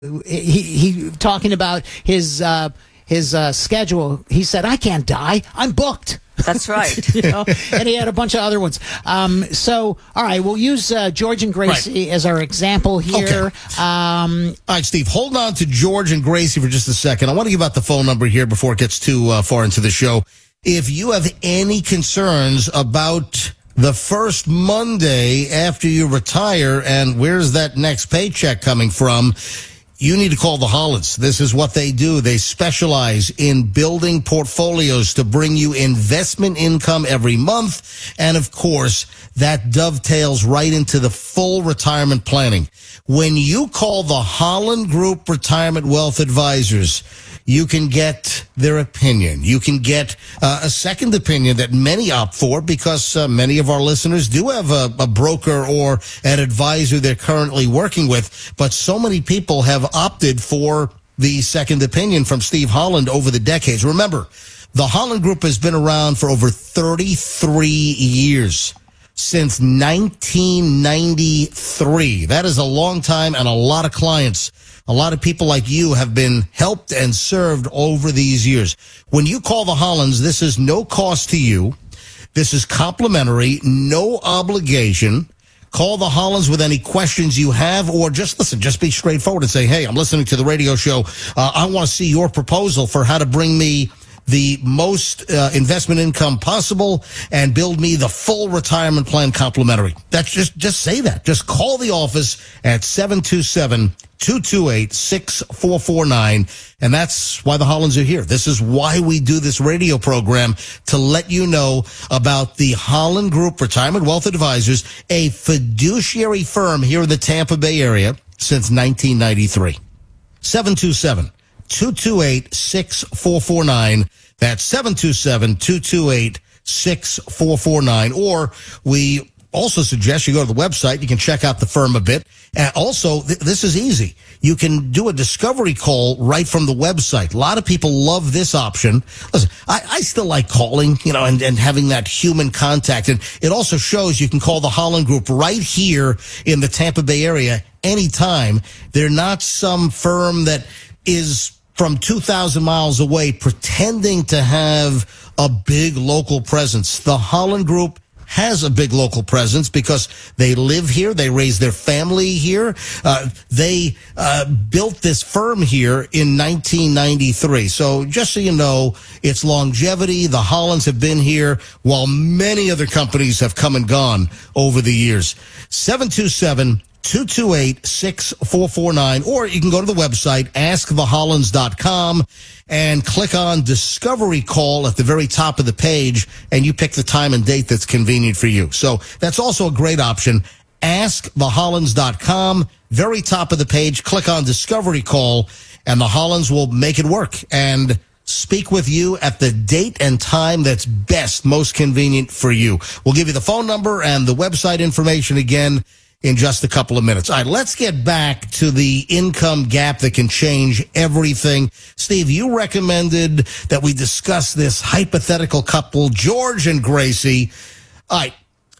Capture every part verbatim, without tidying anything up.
he he talking about his uh, his uh, schedule. He said, "I can't die. I'm booked." That's right. you know, and he had a bunch of other ones. Um, so, all right, we'll use uh, George and Gracie right. as our example here. Okay. Um, all right, Steve, hold on to George and Gracie for just a second. I want to give out the phone number here before it gets too uh, far into the show. If you have any concerns about the first Monday after you retire and where's that next paycheck coming from, you need to call the Hollands. This is what they do. They specialize in building portfolios to bring you investment income every month. And of course, that dovetails right into the full retirement planning. When you call the Holland Group Retirement Wealth Advisors, you can get their opinion. You can get uh, a second opinion that many opt for because uh, many of our listeners do have a, a broker or an advisor they're currently working with. But so many people have opted for the second opinion from Steve Holland over the decades. Remember, the Holland Group has been around for over thirty-three years. Since nineteen ninety-three. That is a long time and a lot of clients. A lot of people like you have been helped and served over these years. When you call the Hollands, this is no cost to you. This is complimentary, no obligation. Call the Hollands with any questions you have, or just listen, just be straightforward and say, hey, I'm listening to the radio show. Uh, I want to see your proposal for how to bring me the most uh, investment income possible and build me the full retirement plan complimentary. That's just, just say that. Just call the office at seven two seven, two two eight, six four four nine. And that's why the Hollands are here. This is why we do this radio program, to let you know about the Holland Group Retirement Wealth Advisors, a fiduciary firm here in the Tampa Bay area since nineteen ninety-three. seven two seven, two two eight, six four four nine. That's seven two seven, two two eight, six four four nine. Or we also suggest you go to the website. You can check out the firm a bit. And also, th- this is easy. You can do a discovery call right from the website. A lot of people love this option. Listen, I, I still like calling, you know, and, and having that human contact. And it also shows you can call the Holland Group right here in the Tampa Bay area anytime. They're not some firm that is from two thousand miles away pretending to have a big local presence. The Holland Group has a big local presence because they live here. They raise their family here. Uh, they uh, built this firm here in nineteen ninety-three. So just so you know, it's longevity. The Hollands have been here while many other companies have come and gone over the years. seven two seven, two two eight, six four four nine, or you can go to the website, ask the hollands dot com, and click on Discovery Call at the very top of the page, and you pick the time and date that's convenient for you. So that's also a great option. ask the hollands dot com, very top of the page, click on Discovery Call, and the Hollands will make it work and speak with you at the date and time that's best, most convenient for you. We'll give you the phone number and the website information again in just a couple of minutes. All right, let's get back to the income gap that can change everything. Steve, you recommended that we discuss this hypothetical couple, George and Gracie. All right,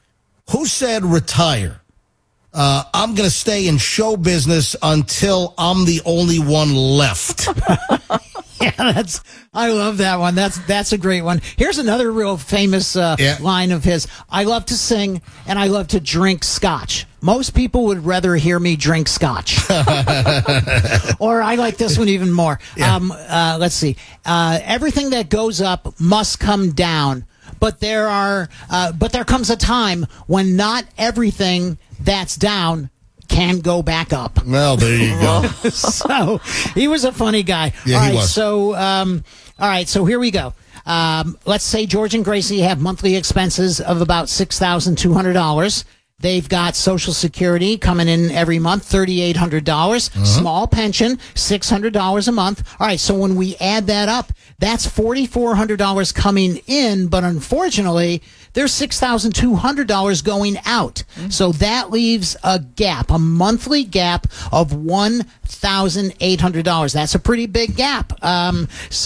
who said retire? Uh, I'm going to stay in show business until I'm the only one left. Yeah, that's, I love that one. That's, that's a great one. Here's another real famous uh, yeah. line of his. I love to sing and I love to drink scotch. Most people would rather hear me drink scotch. Or I like this one even more. Yeah. Um, uh, let's see. Uh, everything that goes up must come down. But there are, uh, but there comes a time when not everything that's down can go back up. Well, there you go. So he was a funny guy. Yeah, all right, he was. So, um, all right, so here we go. Um, let's say George and Gracie have monthly expenses of about six thousand two hundred dollars. They've got Social Security coming in every month, three thousand eight hundred dollars. Uh-huh. Small pension, six hundred dollars a month. All right, so when we add that up, That's four thousand four hundred dollars coming in, but unfortunately, there's six thousand two hundred dollars going out. Mm-hmm. So that leaves a gap, a monthly gap of one thousand eight hundred dollars. That's a pretty big gap. Um,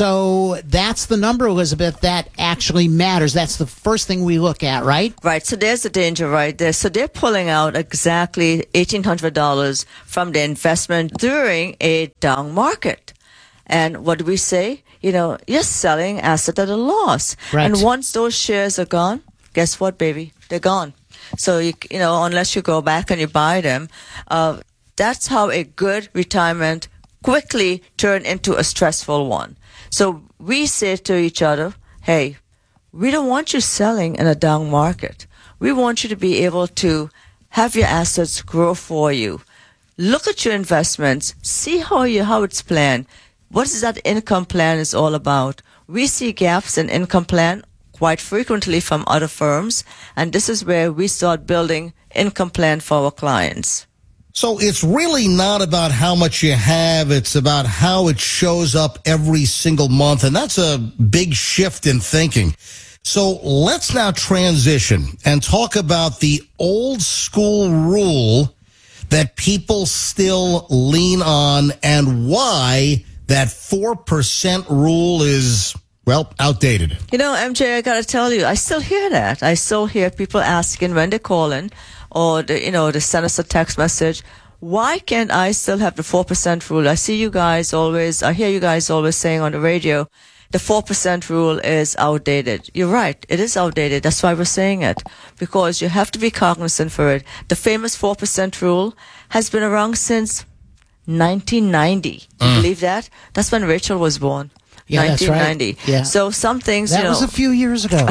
so that's the number, Elizabeth, that actually matters. That's the first thing we look at, right? Right. So there's the danger right there. So they're pulling out exactly eighteen hundred dollars from the investment during a down market. And what do we say? You know, you're selling asset at a loss. Right. And once those shares are gone, guess what, baby? They're gone. So, you, you know, unless you go back and you buy them, uh, that's how a good retirement quickly turn into a stressful one. So we say to each other, hey, we don't want you selling in a down market. We want you to be able to have your assets grow for you. Look at your investments. See how you how it's planned. What is that income plan is all about? We see gaps in income plan quite frequently from other firms, and this is where we start building income plan for our clients. So it's really not about how much you have, it's about how it shows up every single month, and that's a big shift in thinking. So let's now transition and talk about the old school rule that people still lean on and why that four percent rule is, well, outdated. You know, M J, I got to tell you, I still hear that. I still hear people asking when they call in or, the, you know, they send us a text message, why can't I still have the four percent rule? I see you guys always, I hear you guys always saying on the radio, the four percent rule is outdated. You're right. It is outdated. That's why we're saying it. Because you have to be cognizant for it. The famous four percent rule has been around since nineteen ninety. You mm. believe that? That's when Rachel was born. Yeah, nineteen ninety. That's right. Yeah. So some things, that you know, was a few years ago.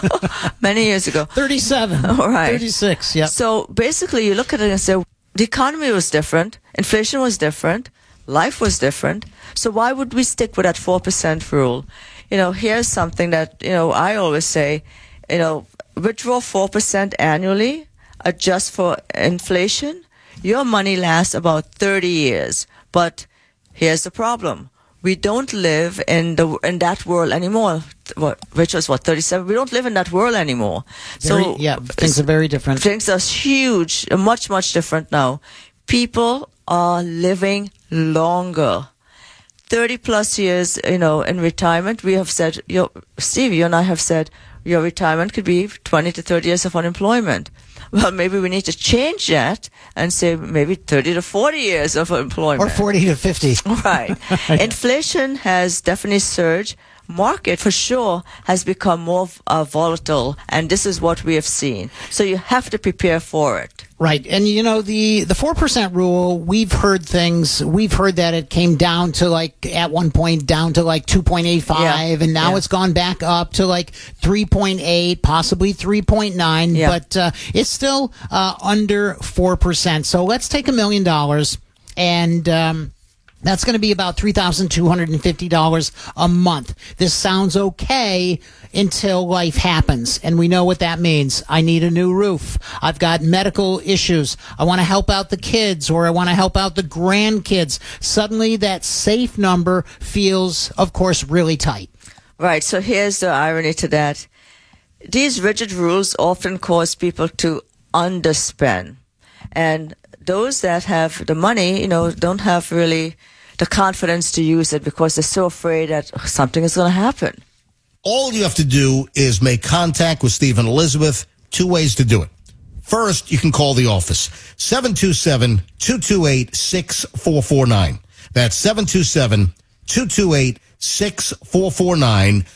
many years ago. thirty-seven. All right. thirty-six, yeah. So basically you look at it and say, the economy was different, inflation was different, life was different. So why would we stick with that four percent rule? You know, here's something that, you know, I always say, you know, withdraw four percent annually, adjust for inflation. Your money lasts about thirty years. But here's the problem. We don't live in the in that world anymore. What, which was, what, thirty-seven? We don't live in that world anymore. Very, so yeah, things are very different. Things are huge, much, much different now. People are living longer. thirty plus years, you know, in retirement, we have said, you, Steve, you and I have said, your retirement could be twenty to thirty years of unemployment. Well, maybe we need to change that and say maybe thirty to forty years of employment. Or forty to fifty. Right. Inflation has definitely surged. Market, for sure, has become more uh, volatile, and this is what we have seen. So you have to prepare for it. Right. And, you know, the, the four percent rule, we've heard things, we've heard that it came down to, like, at one point, down to, like, two point eight five, yeah. and now yeah. it's gone back up to, like, three point eight, possibly three point nine, yeah. but uh, it's still uh, under four percent. So let's take a million dollars, and um, that's going to be about three thousand two hundred fifty dollars a month. This sounds okay until life happens, and we know what that means. I need a new roof. I've got medical issues. I want to help out the kids, or I want to help out the grandkids. Suddenly, that safe number feels, of course, really tight. Right. So here's the irony to that. These rigid rules often cause people to underspend. And those that have the money, you know, don't have really the confidence to use it because they're so afraid that something is going to happen. All you have to do is make contact with Steve and Elizabeth. Two ways to do it. First, you can call the office, seven two seven, two two eight, six four four nine. That's seven two seven, two two eight, six four four nine.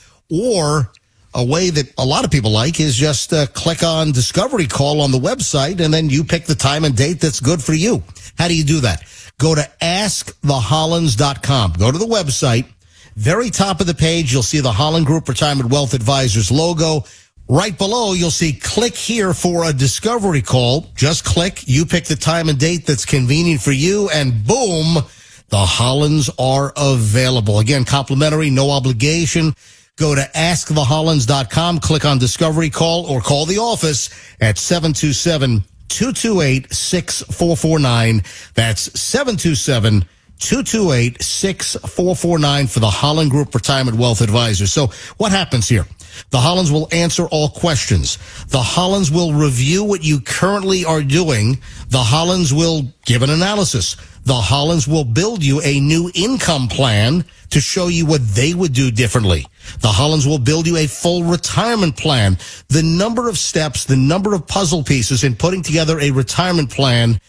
Or a way that a lot of people like is just uh, click on Discovery Call on the website, and then you pick the time and date that's good for you. How do you do that? Go to ask the hollands dot com. Go to the website. Very top of the page, you'll see the Holland Group Retirement Wealth Advisors logo. Right below, you'll see click here for a discovery call. Just click. You pick the time and date that's convenient for you, and boom, the Hollands are available. Again, complimentary, no obligation. Go to ask the hollands dot com, click on Discovery Call, or call the office at seven two seven, two two eight, six four four nine. That's seven two seven, two two eight, six four four nine for the Holland Group Retirement Wealth Advisors. So what happens here? The Hollands will answer all questions. The Hollands will review what you currently are doing. The Hollands will give an analysis. The Hollands will build you a new income plan to show you what they would do differently. The Hollands will build you a full retirement plan. The number of steps, the number of puzzle pieces in putting together a retirement plan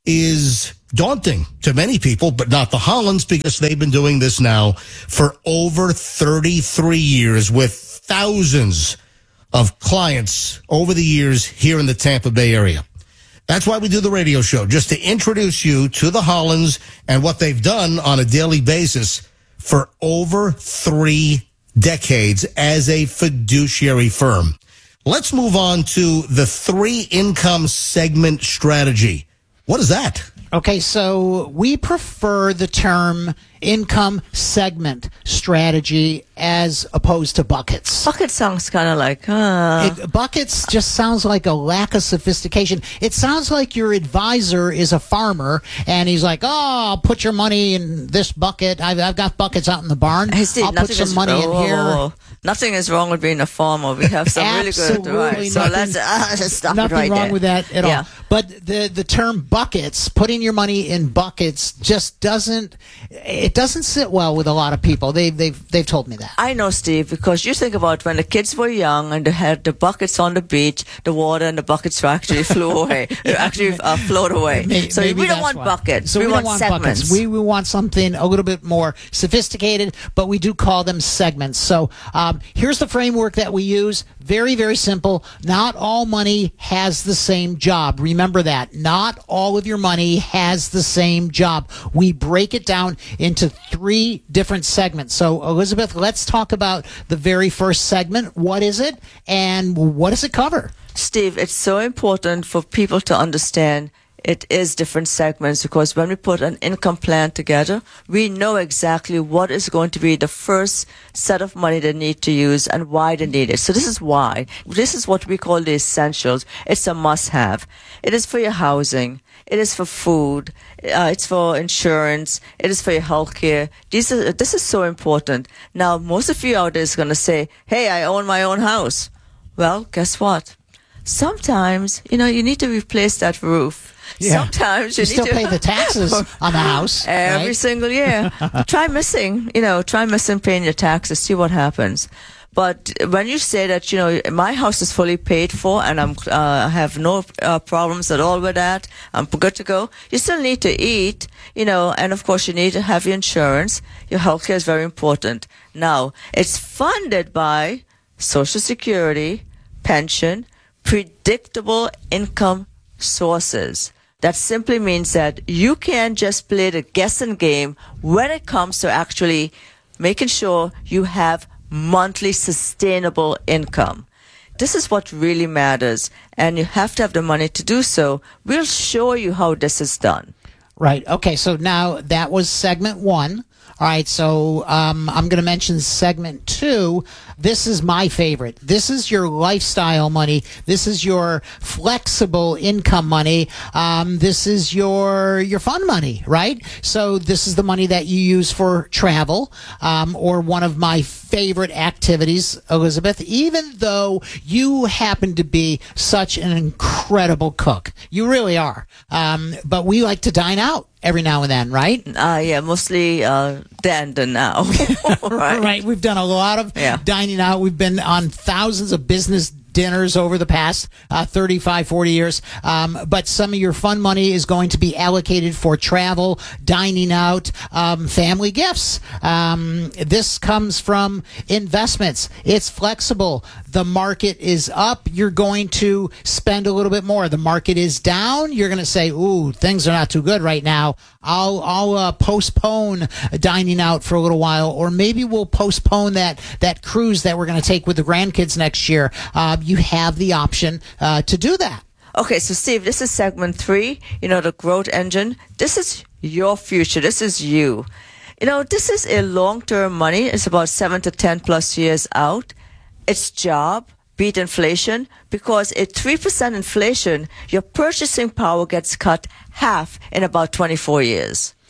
is daunting to many people, but not the Hollands, because they've been doing this now for over thirty-three years with thousands of clients over the years here in the Tampa Bay area. That's why we do the radio show, just to introduce you to the Hollands and what they've done on a daily basis for over three decades as a fiduciary firm. Let's move on to the three income segment strategy. What is that? Okay, so we prefer the term income segment strategy as opposed to buckets. Bucket sounds kind of like, uh... It, buckets just sounds like a lack of sophistication. It sounds like your advisor is a farmer, and he's like, oh, I'll put your money in this bucket. I've, I've got buckets out in the barn. Hey, Steve, I'll put some is, money oh, in here. Oh, oh. Nothing is wrong with being a farmer. We have some really good advice. So let's uh, stop nothing it right wrong there. with that at yeah. all. But the the term buckets, putting your money in buckets, just doesn't it doesn't sit well with a lot of people. They they've they've told me that. I know, Steve, because you think about when the kids were young and they had the buckets on the beach, the water and the buckets actually flew away. They actually uh, float away. Maybe, so maybe we don't want why. buckets. So we, we want, don't want segments. buckets. We we want something a little bit more sophisticated, but we do call them segments. So um, here's the framework that we use. Very, very simple. Not all money has the same job. Remember that. Not all of your money has the same job. We break it down into three different segments. So, Elizabeth, let's talk about the very first segment. What is it, and what does it cover? Steve, it's so important for people to understand it is different segments, because when we put an income plan together, we know exactly what is going to be the first set of money they need to use and why they need it. So this is why. This is what we call the essentials. It's a must-have. It is for your housing. It is for food. Uh, it's for insurance. It is for your health care. These are, this is so important. Now, most of you out there is going to say, hey, I own my own house. Well, guess what? Sometimes, you know, you need to replace that roof. Yeah. Sometimes you, you need still to pay the taxes on the house every right? single year. Try missing, you know, try missing paying your taxes. See what happens. But when you say that, you know, my house is fully paid for and I'm uh, have no uh, problems at all with that, I'm good to go. You still need to eat, you know, and of course you need to have your insurance. Your health care is very important. Now, it's funded by Social Security, pension, predictable income sources. That simply means that you can't just play the guessing game when it comes to actually making sure you have monthly sustainable income. This is what really matters, and you have to have the money to do so. We'll show you how this is done. Right. Okay. So now that was segment one. All right. So um, I'm going to mention segment two. This is my favorite. This is your lifestyle money. This is your flexible income money. Um, this is your your fun money, right? So this is the money that you use for travel, um, or one of my favorite activities, Elizabeth, even though you happen to be such an incredible cook. You really are. Um, but we like to dine out every now and then, right? Uh, yeah, mostly uh, then than now. right. right. We've done a lot of yeah. dining out. We've been on thousands of business dinners over the past uh, thirty-five, forty years. Um, but some of your fun money is going to be allocated for travel, dining out, um, family gifts. Um, this comes from investments. It's flexible. The market is up. You're going to spend a little bit more. The market is down. You're going to say, ooh, things are not too good right now. I'll, I'll uh, postpone dining out for a little while, or maybe we'll postpone that, that cruise that we're going to take with the grandkids next year. Uh, you have the option uh, to do that. Okay, so Steve, this is segment three, you know, the growth engine. This is your future. This is you. You know, this is a long-term money. It's about seven to ten plus years out. It's job, beat inflation, because at three percent inflation, your purchasing power gets cut half in about twenty-four years.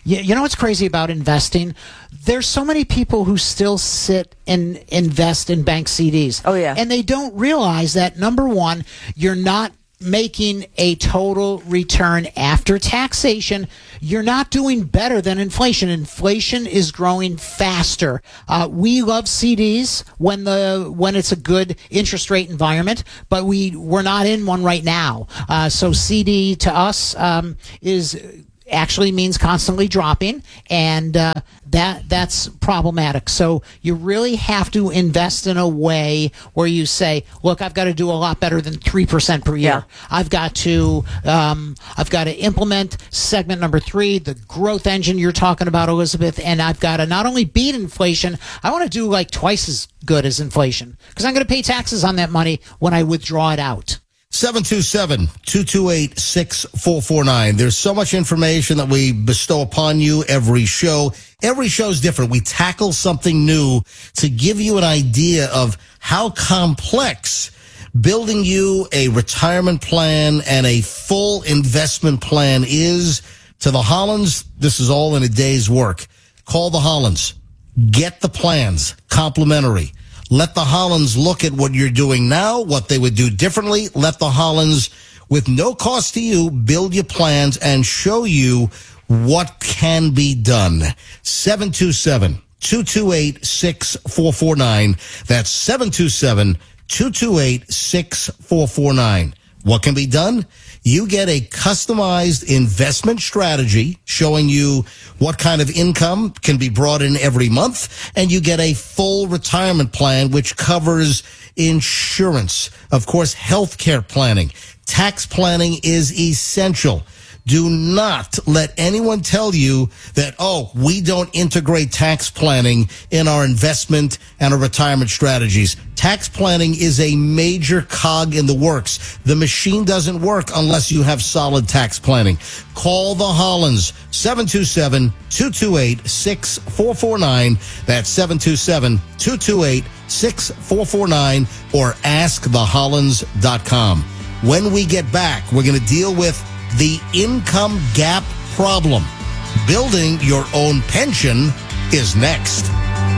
You, you know what's crazy about investing? There's so many people who still sit and invest in bank C Ds. Oh, yeah. And they don't realize that, number one, you're not making a total return after taxation. You're not doing better than inflation. Inflation is growing faster. Uh, we love C Ds when the when it's a good interest rate environment, but we we're not in one right now. Uh, so C D to us um, is actually means constantly dropping, and uh, that that's problematic. So you really have to invest in a way where you say, look, I've got to do a lot better than three percent per year. Yeah. I've got to um, I've got to implement segment number three, the growth engine you're talking about, Elizabeth, and I've got to not only beat inflation, I want to do like twice as good as inflation, because I'm going to pay taxes on that money when I withdraw it out. seven two seven, two two eight, six four four nine. There's so much information that we bestow upon you every show. Every show is different. We tackle something new to give you an idea of how complex building you a retirement plan and a full investment plan is. To the Hollands, this is all in a day's work. Call the Hollands. Get the plans. Complimentary. Let the Hollands look at what you're doing now, what they would do differently. Let the Hollands, with no cost to you, build your plans and show you what can be done. seven two seven, two two eight, six four four nine. That's seven two seven, two two eight, six four four nine. What can be done? You get a customized investment strategy showing you what kind of income can be brought in every month, and you get a full retirement plan which covers insurance, of course, healthcare planning. Tax planning is essential. Do not let anyone tell you that, oh, we don't integrate tax planning in our investment and our retirement strategies. Tax planning is a major cog in the works. The machine doesn't work unless you have solid tax planning. Call the Hollands, seven two seven, two two eight, six four four nine. That's seven two seven, two two eight, six four four nine, or ask the hollands dot com. When we get back, we're going to deal with the income gap problem. Building your own pension is next.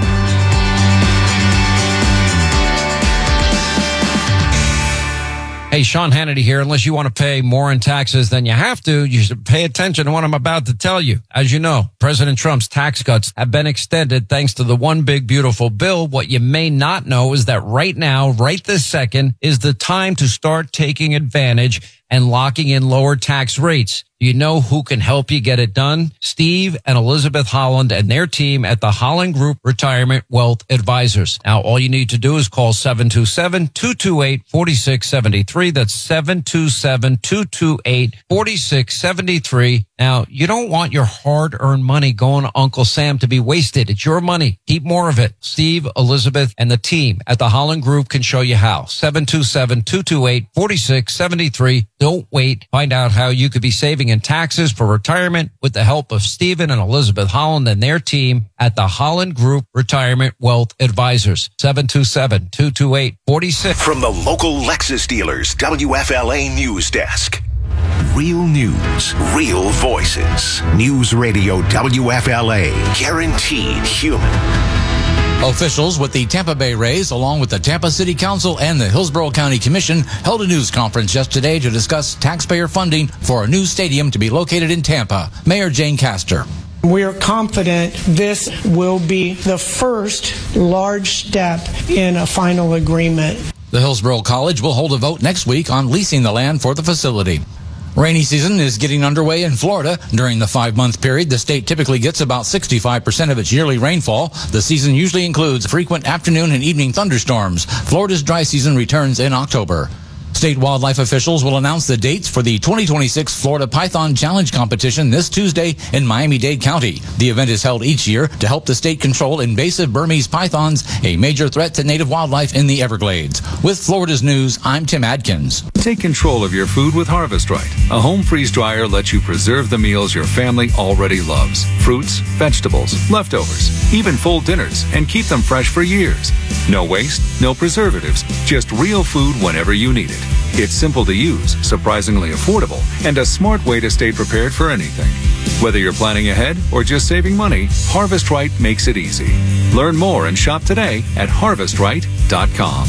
Hey, Sean Hannity here. Unless you want to pay more in taxes than you have to, you should pay attention to what I'm about to tell you. As you know, President Trump's tax cuts have been extended thanks to the one big beautiful bill. What you may not know is that right now, right this second, is the time to start taking advantage and locking in lower tax rates. Do you know who can help you get it done? Steve and Elizabeth Holland and their team at the Holland Group Retirement Wealth Advisors. Now, all you need to do is call seven two seven, two two eight, four six seven three. That's seven two seven, two two eight, four six seven three. Now, you don't want your hard-earned money going to Uncle Sam to be wasted. It's your money. Keep more of it. Steve, Elizabeth, and the team at the Holland Group can show you how. seven two seven, two two eight, four six seven three. Don't wait. Find out how you could be saving in taxes for retirement with the help of Stephen and Elizabeth Holland and their team at the Holland Group Retirement Wealth Advisors. seven two seven, two two eight, four six. From the local Lexus dealers, W F L A News Desk. Real news, real voices. News Radio W F L A. Guaranteed human. Officials with the Tampa Bay Rays, along with the Tampa City Council and the Hillsborough County Commission, held a news conference yesterday to discuss taxpayer funding for a new stadium to be located in Tampa. Mayor Jane Castor. We are confident this will be the first large step in a final agreement. The Hillsborough College will hold a vote next week on leasing the land for the facility. Rainy season is getting underway in Florida. During the five-month period, the state typically gets about sixty-five percent of its yearly rainfall. The season usually includes frequent afternoon and evening thunderstorms. Florida's dry season returns in October. State wildlife officials will announce the dates for the twenty twenty-six Florida Python Challenge competition this Tuesday in Miami-Dade County. The event is held each year to help the state control invasive Burmese pythons, a major threat to native wildlife in the Everglades. With Florida's News, I'm Tim Adkins. Take control of your food with Harvest Right. A home freeze dryer lets you preserve the meals your family already loves. Fruits, vegetables, leftovers, even full dinners, and keep them fresh for years. No waste, no preservatives, just real food whenever you need it. It's simple to use, surprisingly affordable, and a smart way to stay prepared for anything. Whether you're planning ahead or just saving money, HarvestRite makes it easy. Learn more and shop today at harvest right dot com.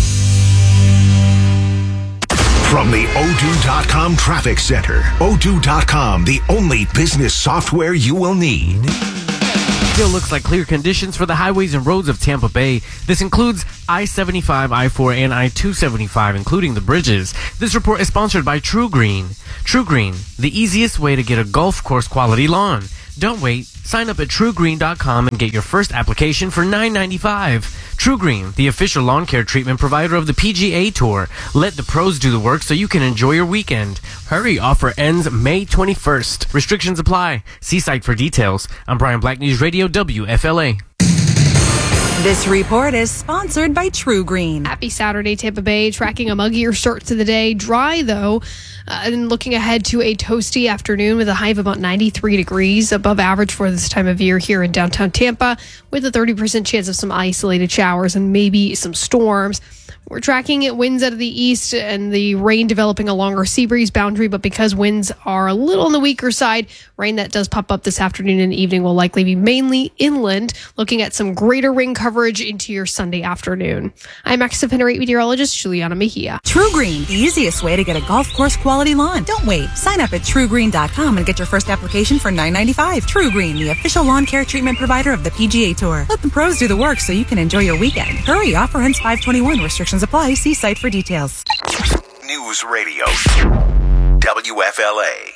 From the Odoo dot com Traffic Center, Odoo dot com, the only business software you will need. Still looks like clear conditions for the highways and roads of Tampa Bay. This includes I seventy-five, I four, and I two seventy-five, including the bridges. This report is sponsored by True Green. True Green, the easiest way to get a golf course quality lawn. Don't wait. Sign up at true green dot com and get your first application for nine ninety-five. True Green, the official lawn care treatment provider of the P G A Tour. Let the pros do the work so you can enjoy your weekend. Hurry, offer ends May twenty-first. Restrictions apply. See site for details. I'm Brian Black, News Radio W F L A. This report is sponsored by True Green. Happy Saturday, Tampa Bay. Tracking a muggier start to the day. Dry, though. Uh, and looking ahead to a toasty afternoon with a high of about ninety-three degrees, above average for this time of year here in downtown Tampa, with a thirty percent chance of some isolated showers and maybe some storms. We're tracking it winds out of the east and the rain developing along our sea breeze boundary, but because winds are a little on the weaker side, rain that does pop up this afternoon and evening will likely be mainly inland, looking at some greater rain coverage into your Sunday afternoon. I'm X F N eight meteorologist Juliana Mejia. True Green, the easiest way to get a golf course quality lawn. Don't wait. Sign up at true green dot com and get your first application for nine ninety-five. True Green, the official lawn care treatment provider of the P G A Tour. Let the pros do the work so you can enjoy your weekend. Hurry, offer ends five twenty-one. Restrictions apply. See site for details. News Radio W F L A.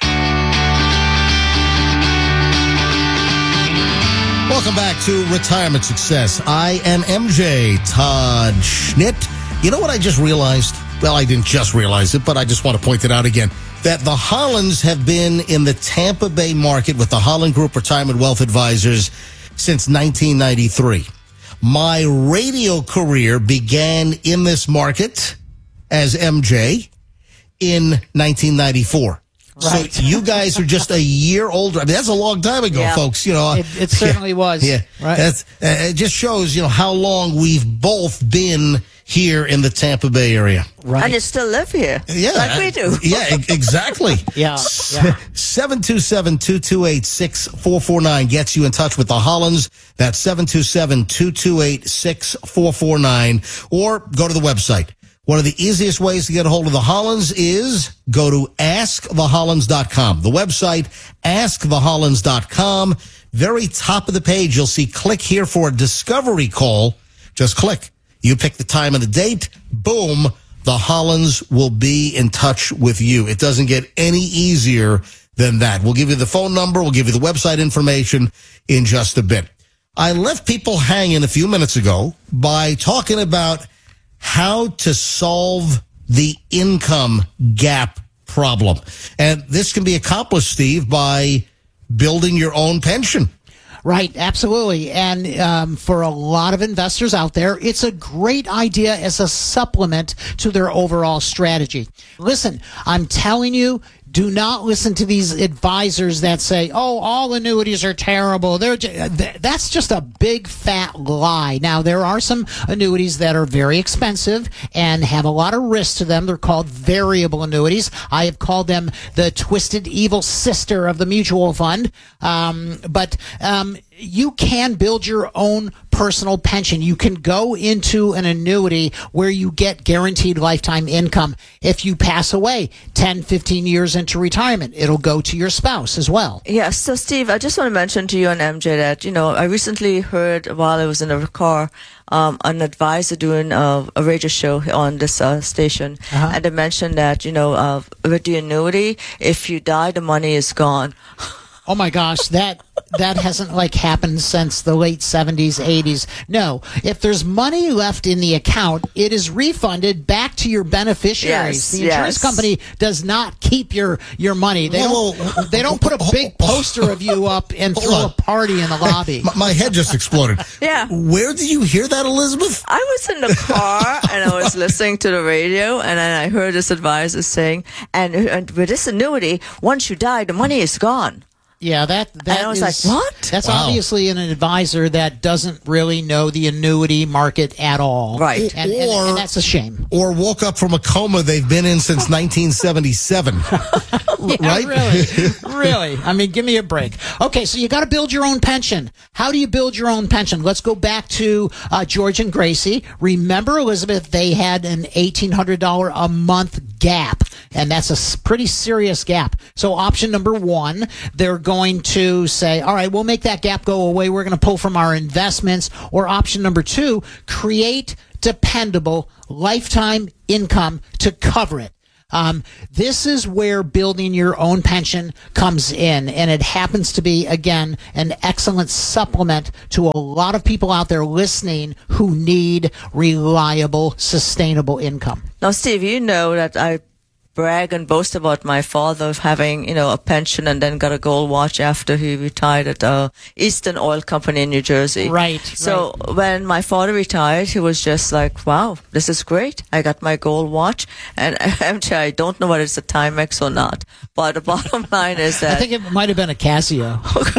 Welcome back to Retirement Success. I am M J Todd Schnitt. You know what I just realized? Well, I didn't just realize it, but I just want to point it out again. That the Hollands have been in the Tampa Bay market with the Holland Group Retirement Wealth Advisors since nineteen ninety-three. My radio career began in this market as M J in nineteen ninety-four. Right. So you guys are just a year older. I mean, that's a long time ago, yeah. folks. You know, it, it certainly yeah, was. Yeah, right. That's, uh, it just shows, you know, how long we've both been here in the Tampa Bay area. Right. And you still live here. Yeah. Like we do. Yeah, exactly. yeah. yeah. seven two seven, two two eight, six four four nine gets you in touch with the Hollands. That's seven two seven, two two eight, six four four nine. Or go to the website. One of the easiest ways to get a hold of the Hollands is go to ask the hollands dot com. The website, ask the hollands dot com. Very top of the page, you'll see click here for a discovery call. Just click. You pick the time and the date. Boom. The Hollands will be in touch with you. It doesn't get any easier than that. We'll give you the phone number. We'll give you the website information in just a bit. I left people hanging a few minutes ago by talking about how to solve the income gap problem. And this can be accomplished, Steve, by building your own pension. Right, absolutely. And um, for a lot of investors out there, it's a great idea as a supplement to their overall strategy. Listen, I'm telling you, do not listen to these advisors that say, oh, all annuities are terrible. They're j-. That's just a big fat lie. Now, there are some annuities that are very expensive and have a lot of risk to them. They're called variable annuities. I have called them the twisted evil sister of the mutual fund. Um, but um, you can build your own personal pension. You can go into an annuity where you get guaranteed lifetime income. If you pass away ten, fifteen years into retirement, it'll go to your spouse as well. Yeah, so Steve, I just want to mention to you and M J that, you know, I recently heard while I was in a car, um, an advisor doing uh, a radio show on this uh, station, uh-huh. and they mentioned that, you know, uh, with the annuity, if you die, the money is gone. Oh my gosh, that that hasn't like happened since the late seventies, eighties. No, if there's money left in the account, it is refunded back to your beneficiaries. Yes, the insurance yes. company does not keep your, your money. They whoa, don't whoa, they don't put a big poster of you up and throw on. a party in the lobby. My, my head just exploded. Yeah. Where did you hear that, Elizabeth? I was in the car and I was listening to the radio, and then I heard this advisor saying, and, and with this annuity, once you die, the money is gone. Yeah, that that and I was is, like, what? That's Wow. obviously an advisor that doesn't really know the annuity market at all. Right. And, and, Or- and that's a shame. Or woke up from a coma they've been in since nineteen seventy-seven. Yeah, Right? really. Really. I mean, give me a break. Okay, so you got to build your own pension. How do you build your own pension? Let's go back to uh, George and Gracie. Remember, Elizabeth, they had an eighteen hundred dollars a month gap, and that's a s- pretty serious gap. So option number one, they're going to say, all right, we'll make that gap go away. We're going to pull from our investments. Or option number two, create dependable lifetime income to cover it. Um, this is where building your own pension comes in, and it happens to be, again, an excellent supplement to a lot of people out there listening who need reliable, sustainable income. Now, Steve, you know that I brag and boast about my father having, you know, a pension and then got a gold watch after he retired at uh, Eastern Oil Company in New Jersey. Right. So when my father retired, he was just like, wow, this is great. I got my gold watch. And actually, I don't know whether it's a Timex or not. But the bottom line is that... I think it might have been a Casio.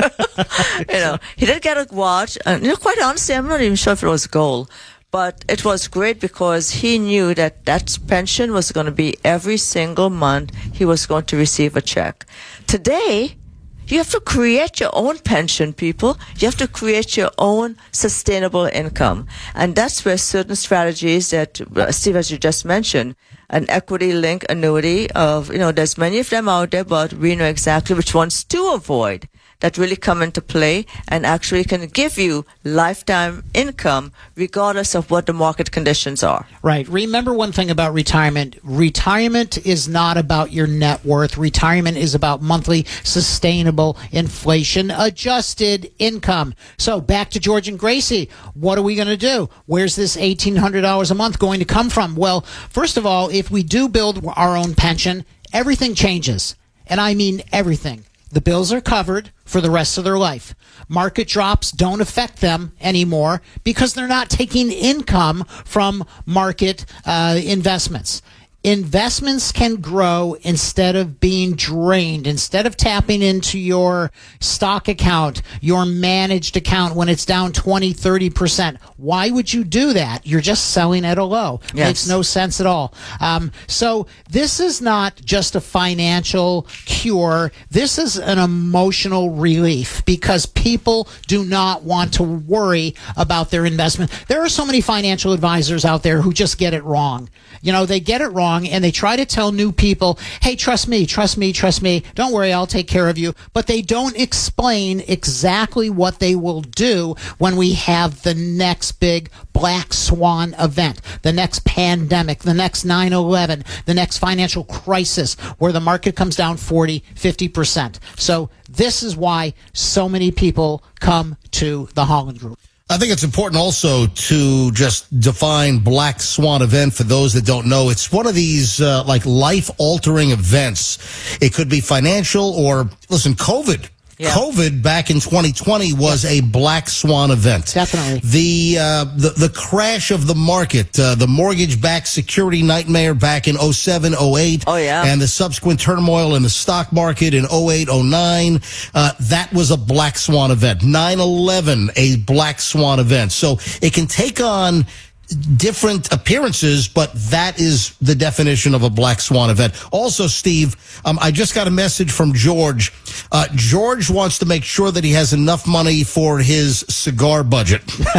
you know, he did get a watch. And, you know, quite honestly, I'm not even sure if it was gold. But it was great because he knew that that pension was going to be every single month he was going to receive a check. Today, you have to create your own pension, people. You have to create your own sustainable income. And that's where certain strategies that, uh, Steve, as you just mentioned, an equity link annuity of, you know, there's many of them out there, but we know exactly which ones to avoid that really come into play and actually can give you lifetime income regardless of what the market conditions are. Right. Remember one thing about retirement. Retirement is not about your net worth. Retirement is about monthly sustainable inflation adjusted income. So back to George and Gracie. What are we going to do? Where's this eighteen hundred dollars a month going to come from? Well, first of all, if we do build our own pension, everything changes. And I mean everything. The bills are covered for the rest of their life. Market drops don't affect them anymore because they're not taking income from market uh, investments. Investments can grow instead of being drained. Instead of tapping into your stock account, your managed account when it's down twenty, thirty percent. Why would you do that? You're just selling at a low. Yes. Makes no sense at all. Um, so this is not just a financial cure. This is an emotional relief because people do not want to worry about their investment. There are so many financial advisors out there who just get it wrong. You know, they get it wrong and they try to tell new people, hey, trust me, trust me, trust me. Don't worry, I'll take care of you. But they don't explain exactly what they will do when we have the next big black swan event, the next pandemic, the next nine eleven, the next financial crisis where the market comes down forty, fifty percent. So this is why so many people come to the Holland Group. I think it's important also to just define black swan event for those that don't know. It's one of these uh, like life-altering events. It could be financial or, listen, COVID. Yeah. COVID back in twenty twenty was a black swan event. Definitely. The uh, the, the crash of the market, uh, the mortgage-backed security nightmare back in oh seven, oh eight. Oh, yeah. And the subsequent turmoil in the stock market in oh eight, oh nine. Uh, that was a black swan event. nine eleven, a black swan event. So it can take on different appearances, but that is the definition of a black swan event. Also, Steve, um, I just got a message from George. Uh, George wants to make sure that he has enough money for his cigar budget.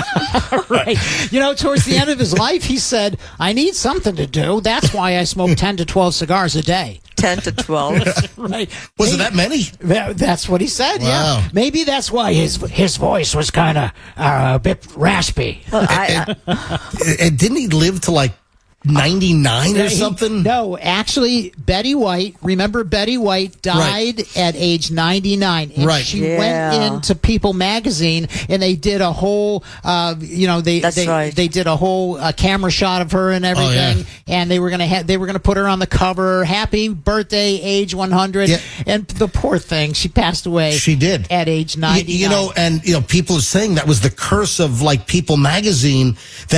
Right. You know, towards the end of his life, he said, I need something to do. That's why I smoke ten to twelve cigars a day. ten to twelve. Right. Was Maybe, it that many? that, that's what he said, Wow. yeah. Maybe that's why his his voice was kind of uh, a bit raspy. Well, I, I, And didn't he live to like ninety-nine or He- something? No, actually, Betty White, remember Betty White died at age ninety-nine. And Right. she Yeah. went into People magazine and they did a whole, uh, you know, they, That's they, right. they did a whole uh, camera shot of her and everything. yeah. And they were going to ha- they were going to put her on the cover. Happy birthday, age one hundred. Yeah. And the poor thing, she passed away. She did. At age You, ninety-nine. you know, and you know, people are saying that was the curse of like People magazine, that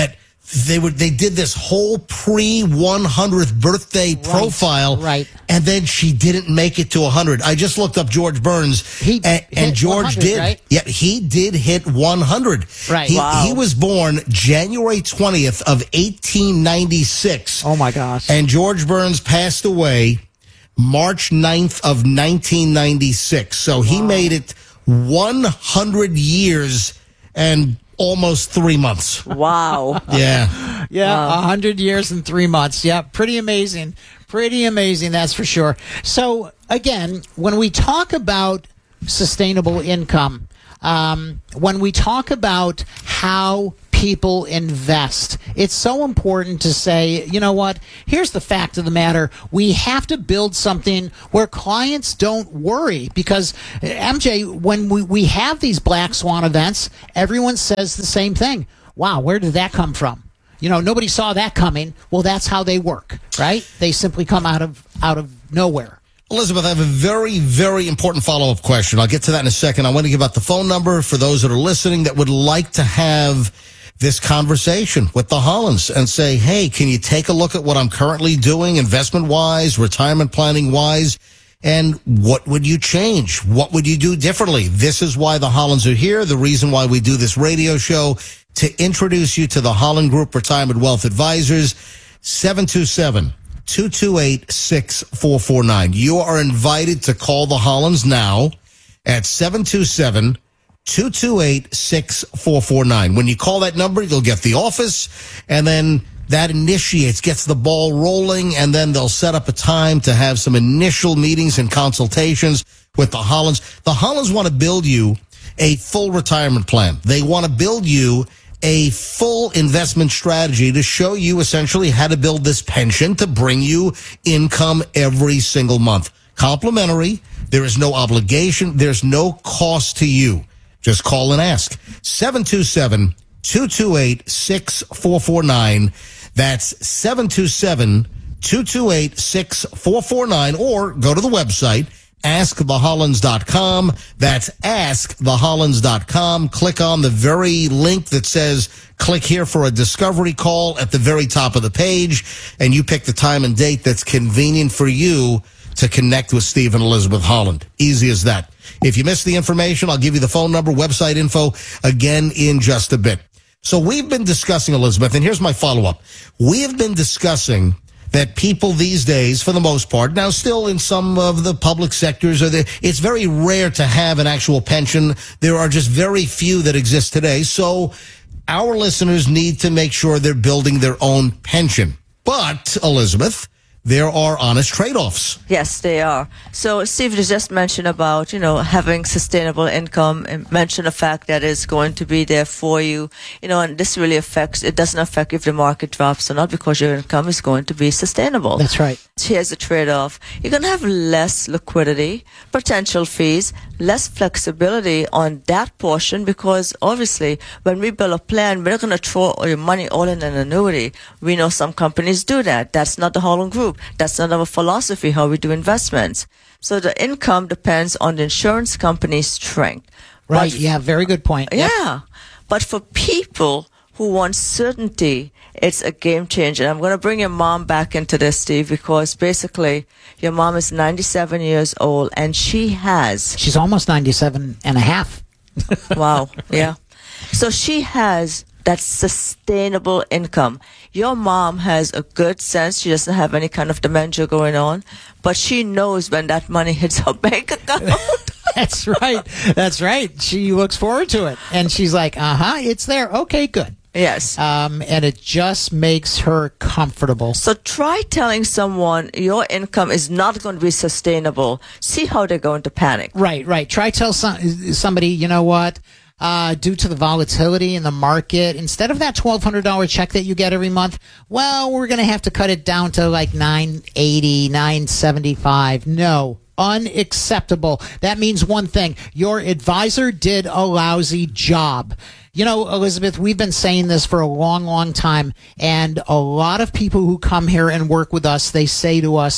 they were they did this whole pre one hundredth birthday right, profile, right? And then she didn't make it to one hundred. I just looked up George Burns, he and, and George did. Right? Yeah, he did hit one hundred. Right. He, wow. he was born January twentieth of eighteen ninety-six. Oh my gosh! And George Burns passed away March ninth of nineteen ninety-six. So wow. he made it one hundred years and almost three months. Wow. Yeah. Yeah, wow. one hundred years and three months. Yeah, pretty amazing. Pretty amazing, that's for sure. So, again, when we talk about sustainable income, um, when we talk about how people invest, it's so important to say, you know what, here's the fact of the matter. We have to build something where clients don't worry, because, M J, when we, we have these black swan events, everyone says the same thing. Wow, where did that come from? You know, nobody saw that coming. Well, that's how they work, right? They simply come out of out of nowhere. Elizabeth, I have a very, very important follow-up question. I'll get to that in a second. I want to give out the phone number for those that are listening that would like to have this conversation with the Hollands and say, hey, can you take a look at what I'm currently doing investment-wise, retirement planning-wise, and what would you change? What would you do differently? This is why the Hollands are here, the reason why we do this radio show, to introduce you to the Holland Group Retirement Wealth Advisors. Seven two seven, two two eight, six four four nine. You are invited to call the Hollands now at seven two seven, two two eight, six four four nine. When you call that number, you'll get the office, and then that initiates, gets the ball rolling, and then they'll set up a time to have some initial meetings and consultations with the Hollands. The Hollands want to build you a full retirement plan. They want to build you a full investment strategy to show you essentially how to build this pension to bring you income every single month. Complimentary. There is no obligation. There's no cost to you. Just call and ask. seven two seven, two two eight, six four four nine. That's seven two seven, two two eight, six four four nine. Or go to the website, ask the hollands dot com. That's ask the hollands dot com. Click on the very link that says click here for a discovery call at the very top of the page, and you pick the time and date that's convenient for you to connect with Steve and Elizabeth Holland. Easy as that. If you missed the information, I'll give you the phone number, website info again in just a bit. So we've been discussing, Elizabeth, and here's my follow-up. We have been discussing that people these days, for the most part, now still in some of the public sectors, are there, it's very rare to have an actual pension. There are just very few that exist today. So our listeners need to make sure they're building their own pension. But, Elizabeth, there are honest trade-offs. Yes, they are. So Steve just mentioned about, you know, having sustainable income, and mentioned the fact that it's going to be there for you, you know, and this really affects, it doesn't affect if the market drops or not, because your income is going to be sustainable. That's right. Here's the trade-off. You're going to have less liquidity, potential fees, less flexibility on that portion, because obviously when we build a plan, we're not going to throw all your money all in an annuity. We know some companies do that. That's not the Holland Group. That's not our philosophy, how we do investments. So the income depends on the insurance company's strength. Right. But, yeah. Very good point. Yeah. Yep. But for people who want certainty, it's a game changer. And I'm going to bring your mom back into this, Steve, because basically your mom is ninety-seven years old and she has... She's almost ninety-seven and a half. Wow. Yeah. So she has that sustainable income. Your mom has a good sense. She doesn't have any kind of dementia going on, but she knows when that money hits her bank account. That's right. That's right. She looks forward to it. And she's like, uh-huh, it's there. Okay, good. Yes. Um, and it just makes her comfortable. So try telling someone your income is not going to be sustainable. See how they're going to panic. Right, right. Try tell some, somebody, you know what? Uh, due to the volatility in the market, instead of that twelve hundred dollars check that you get every month, well, we're going to have to cut it down to like nine eighty, nine seventy-five. No, unacceptable. That means one thing. Your advisor did a lousy job. You know, Elizabeth, we've been saying this for a long, long time, and a lot of people who come here and work with us, they say to us,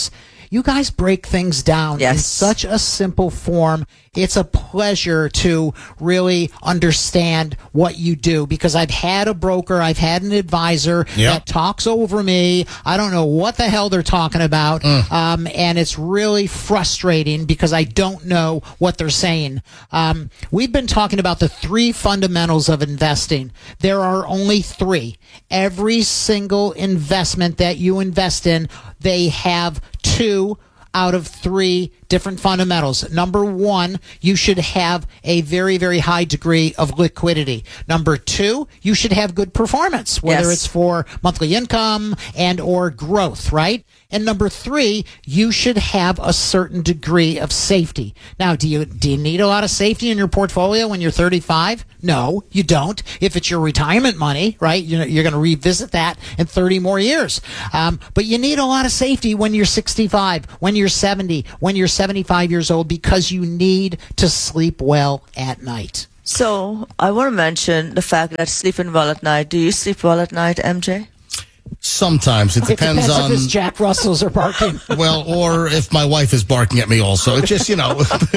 You guys break things down Yes. in such a simple form. It's a pleasure to really understand what you do, because I've had a broker, I've had an advisor Yep. that talks over me. I don't know what the hell they're talking about. Mm. Um, and it's really frustrating because I don't know what they're saying. Um, we've been talking about the three fundamentals of investing. There are only three. Every single investment that you invest in, they have two out of three different fundamentals. Number one, you should have a very, very high degree of liquidity. Number two, you should have good performance, whether Yes. it's for monthly income and or growth, right? And number three, you should have a certain degree of safety. Now, do you do you need a lot of safety in your portfolio when you're thirty-five? No, you don't. If it's your retirement money, right, you're, you're going to revisit that in thirty more years. Um, but you need a lot of safety when you're sixty-five, when you're seventy, when you're seventy-five years old, because you need to sleep well at night. So I want to mention the fact that sleeping well at night. Do you sleep well at night, M J? Sometimes it It depends, depends on if his Jack Russells are barking. well, or if my wife is barking at me. Also, it just you know,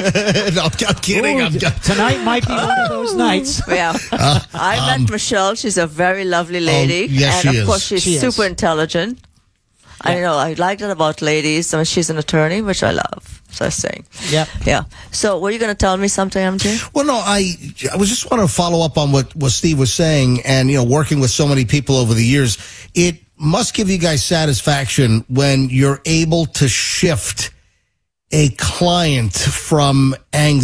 no, I'm kidding. Ooh, I'm, tonight might be one of those nights. Yeah. Uh, I um, met Michelle. She's a very lovely lady. yes, and she of is. course, she's She is. super intelligent. I know. I like that about ladies. I mean, she's an attorney, which I love. So I was saying. Yep. Yeah. So were you going to tell me something, M J? Well, no, I I was just want to follow up on what, what Steve was saying, and you know, working with so many people over the years, it must give you guys satisfaction when you're able to shift a client from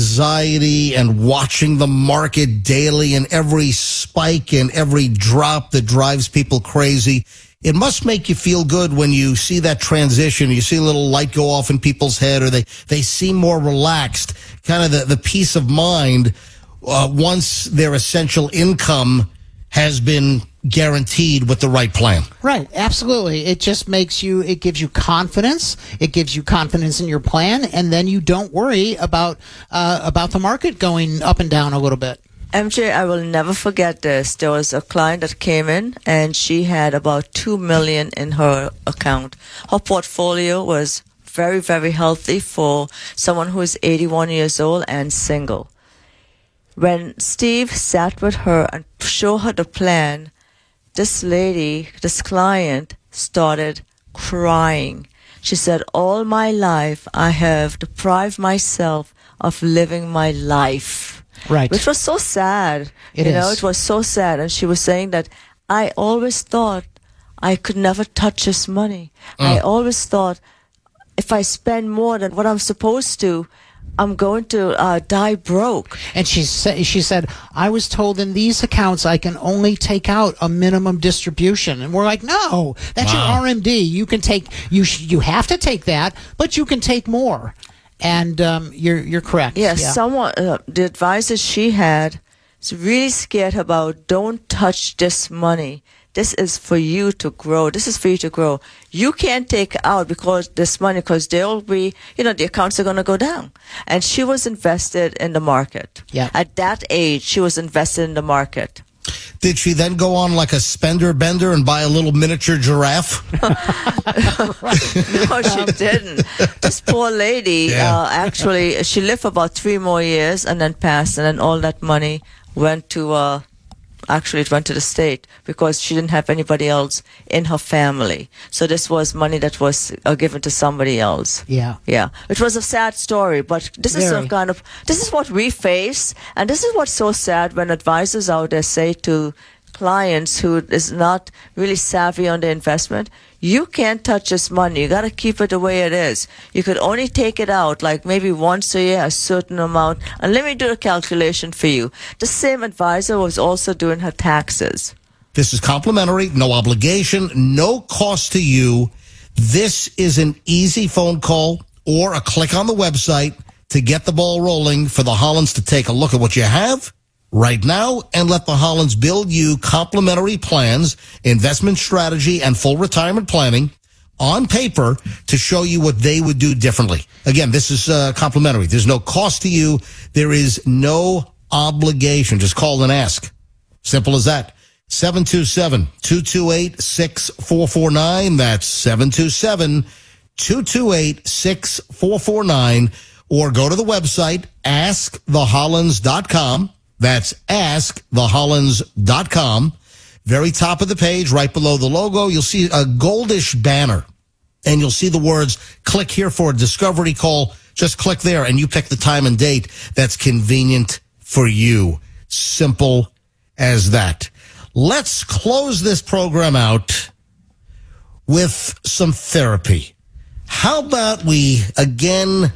anxiety and watching the market daily and every spike and every drop that drives people crazy. It must make you feel good when you see that transition. You see a little light go off in people's head, or they, they seem more relaxed. Kind of the, the peace of mind uh, once their essential income has been guaranteed with the right plan. Right, absolutely. It just makes you, it gives you confidence. It gives you confidence in your plan, and then you don't worry about uh, about the market going up and down a little bit. M J, I will never forget this. There was a client that came in, and she had about two million in her account. Her portfolio was very, very healthy for someone who is eighty-one years old and single. When Steve sat with her and showed her the plan, this lady, this client, started crying. She said, all my life I have deprived myself of living my life. Right. Which was so sad. It you know, is. it was so sad. And she was saying that I always thought I could never touch this money. Mm. I always thought if I spend more than what I'm supposed to, I'm going to uh, die broke. And she said, she said, I was told in these accounts I can only take out a minimum distribution. And we're like, no, that's Wow. your R M D. You can take, you sh- you have to take that, but you can take more. And um, you're you're correct. Yes, Yeah. someone, uh, the advisor she had is really scared about, don't touch this money. This is for you to grow. This is for you to grow. You can't take out because this money, because they'll be, you know, the accounts are going to go down. And she was invested in the market. Yeah. At that age, she was invested in the market. Did she then go on like a spender bender and buy a little miniature giraffe? No, she didn't. This poor lady, Yeah. uh, actually, she lived for about three more years and then passed, and then all that money went to, uh, actually, it went to the state because she didn't have anybody else in her family. So this was money that was uh, given to somebody else. Yeah. Yeah. It was a sad story, but this is Very. a kind of, this is what we face, and this is what's so sad when advisors out there say to clients who is not really savvy on the investment, you can't touch this money. You got to keep it the way it is. You could only take it out like maybe once a year, a certain amount. And let me do a calculation for you. The same advisor was also doing her taxes. This is complimentary, no obligation, no cost to you. This is an easy phone call or a click on the website to get the ball rolling for the Hollands to take a look at what you have right now and let the Hollands build you complimentary plans, investment strategy, and full retirement planning on paper to show you what they would do differently. Again, this is uh, complimentary. There's no cost to you. There is no obligation. Just call and ask. Simple as that. seven two seven, two two eight, six four four nine. That's seven two seven, two two eight, six four four nine, or go to the website, ask the hollins dot com. That's ask the hollins dot com. Very top of the page, right below the logo, you'll see a goldish banner, and you'll see the words, click here for a discovery call. Just click there, and you pick the time and date that's convenient for you. Simple as that. Let's close this program out with some therapy. How about we, again,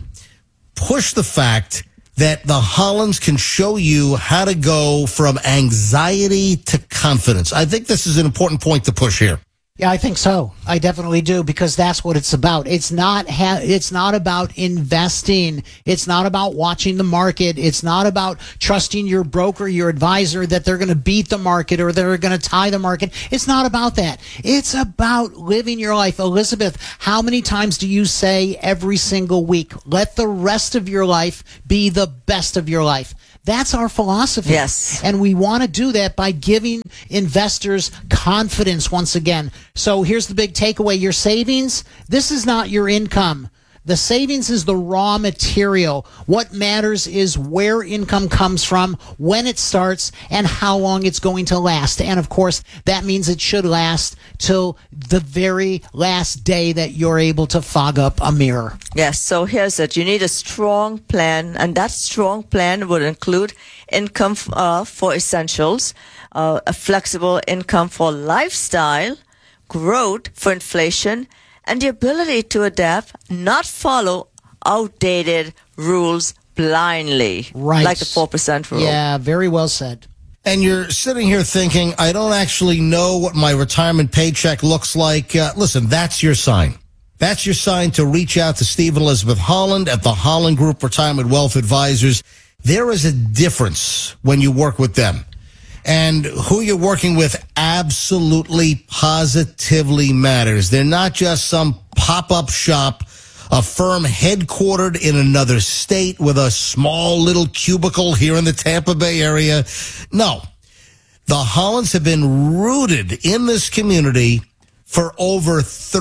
push the fact that the Hollins can show you how to go from anxiety to confidence. I think this is an important point to push here. Yeah, I think so. I definitely do, because that's what it's about. It's not ha- it's not about investing. It's not about watching the market. It's not about trusting your broker, your advisor, that they're going to beat the market or they're going to tie the market. It's not about that. It's about living your life. Elizabeth, how many times do you say every single week, let the rest of your life be the best of your life? That's our philosophy. Yes. And we want to do that by giving investors confidence once again. So here's the big takeaway. Your savings, this is not your income. The savings is the raw material. What matters is where income comes from, when it starts, and how long it's going to last. And of course, that means it should last till the very last day that you're able to fog up a mirror. Yes, so here's it. You need a strong plan, and that strong plan would include income uh, for essentials, uh, a flexible income for lifestyle, growth for inflation, and the ability to adapt, not follow outdated rules blindly. Right. Like the four percent rule. Yeah, very well said. And you're sitting here thinking, I don't actually know what my retirement paycheck looks like. Uh, listen, that's your sign. That's your sign to reach out to Steve and Elizabeth Holland at the Holland Group Retirement Wealth Advisors. There is a difference when you work with them. And who you're working with absolutely, positively matters. They're not just some pop-up shop, a firm headquartered in another state with a small little cubicle here in the Tampa Bay area. No, the Hollands have been rooted in this community for over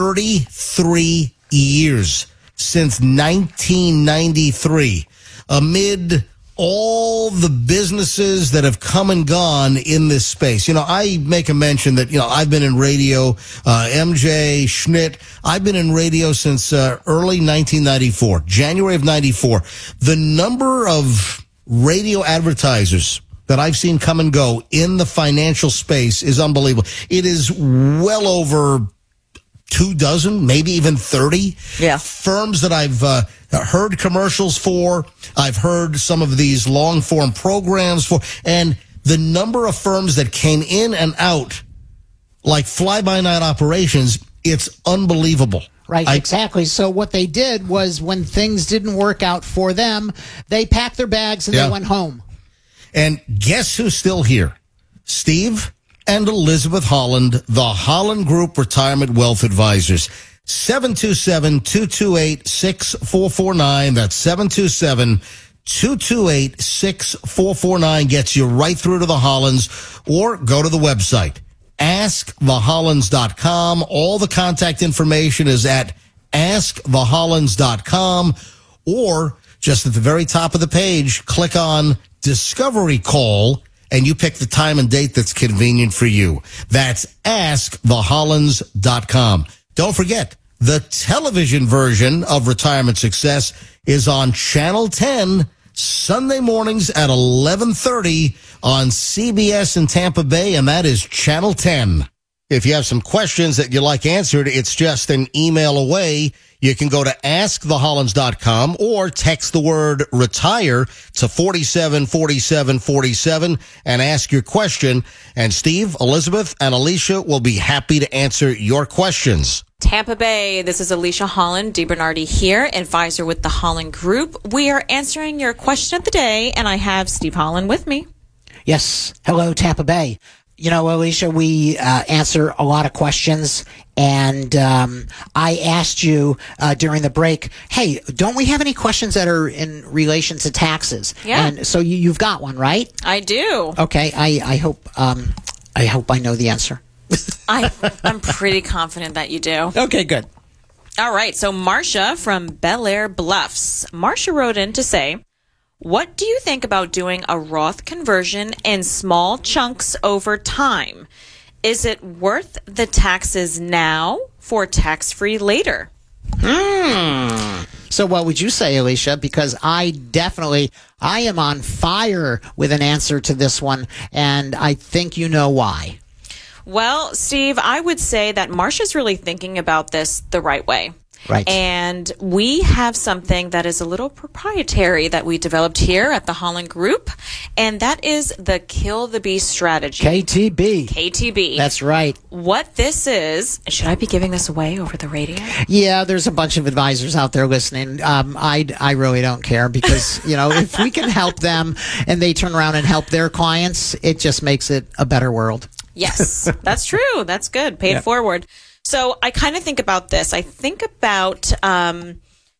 thirty-three years, since nineteen ninety-three, amid all the businesses that have come and gone in this space. You know, I make a mention that, you know, I've been in radio, uh, M J, Schmidt, I've been in radio since uh, early nineteen ninety-four, January of ninety-four. The number of radio advertisers that I've seen come and go in the financial space is unbelievable. It is well over two dozen, maybe even thirty. Yeah. Firms that I've uh, heard commercials for, I've heard some of these long-form programs for, and the number of firms that came in and out like fly-by-night operations, it's unbelievable. Right, I, exactly. So what they did was, when things didn't work out for them, they packed their bags and Yeah. they went home. And guess who's still here? Steve and Elizabeth Holland, the Holland Group Retirement Wealth Advisors. seven two seven, two two eight, six four four nine. That's seven two seven, two two eight, six four four nine. Gets you right through to the Hollands, or go to the website, ask the hollins dot com. All the contact information is at ask the hollins dot com, or just at the very top of the page, click on Discovery Call, and you pick the time and date that's convenient for you. That's ask the hollins dot com. Don't forget, the television version of Retirement Success is on Channel ten, Sunday mornings at eleven thirty on C B S in Tampa Bay, and that is Channel ten. If you have some questions that you'd like answered, it's just an email away. You can go to ask the hollins dot com or text the word retire to forty-seven forty-seven forty-seven and ask your question. And Steve, Elizabeth, and Alicia will be happy to answer your questions. Tampa Bay, this is Alicia Holland, DiBernardi here, advisor with the Holland Group. We are answering your question of the day, and I have Steve Holland with me. Yes. Hello, Tampa Bay. You know, Alicia, we uh, answer a lot of questions, and um, I asked you uh, during the break, hey, don't we have any questions that are in relation to taxes? Yeah. And so you, you've got one, right? I do. Okay. I, I hope um, I hope I know the answer. I, I'm pretty confident that you do. Okay, good. All right. So Marcia from Bel Air Bluffs. Marcia wrote in to say, what do you think about doing a Roth conversion in small chunks over time? Is it worth the taxes now for tax-free later? Hmm. So what would you say, Alicia? Because I definitely, I am on fire with an answer to this one, and I think you know why. Well, Steve, I would say that Marcia's really thinking about this the right way. Right. And we have something that is a little proprietary that we developed here at the Holland Group, and that is the Kill the Beast strategy. K T B. K T B. That's right. What this is, should I be giving this away over the radio? Yeah, there's a bunch of advisors out there listening. Um, I, I really don't care because, you know, if we can help them and they turn around and help their clients, it just makes it a better world. Yes, that's true. That's good. Pay it Yeah. forward. So I kind of think about this. I think about um,